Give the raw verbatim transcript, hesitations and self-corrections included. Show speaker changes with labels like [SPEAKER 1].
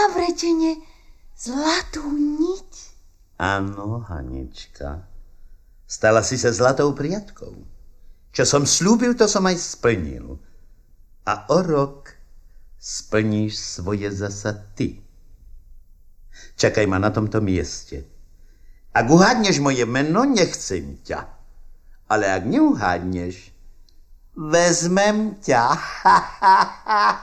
[SPEAKER 1] na vretene zlatú niť.
[SPEAKER 2] Áno, Hanička. Stala si sa zlatou priatkou. Čo som slúbil, to som aj splnil. A o rok splníš svoje zasa ty. Čakaj ma na tomto mieste. Ak uhádneš moje meno, nechcem ťa. Ale ak neuhádneš, vezmem ťa.